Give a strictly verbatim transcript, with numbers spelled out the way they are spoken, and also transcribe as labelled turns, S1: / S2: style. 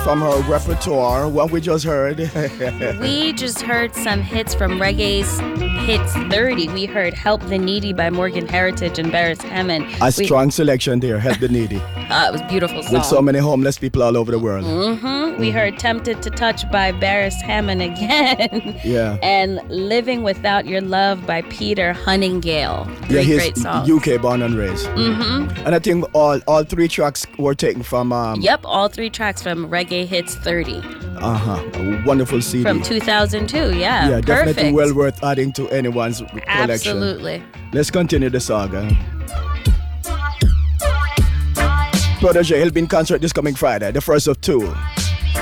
S1: from her repertoire. What we just heard.
S2: We just heard some hits from Reggae's Hits thirty. We heard Help the Needy by Morgan Heritage and Beres Hammond.
S1: A
S2: we,
S1: strong selection there. Help the Needy.
S2: Uh, it was a beautiful song.
S1: With so many homeless people all over the world.
S2: Mm-hmm. Mm-hmm. We heard Tempted to Touch by Beres Hammond again.
S1: Yeah.
S2: And Living Without Your Love by Peter Hunningale. Three
S1: yeah, he's
S2: great songs.
S1: U K born and raised.
S2: Mm-hmm.
S1: And I think all all three tracks were taken from... Um,
S2: Yep, all three tracks from Reggae Hits thirty.
S1: Uh-huh. A wonderful C D.
S2: From two thousand two, yeah.
S1: Yeah, definitely
S2: Perfect.
S1: well worth adding to anyone's collection.
S2: Absolutely.
S1: Let's continue the saga. Protege, he'll be in concert this coming Friday, the first of two.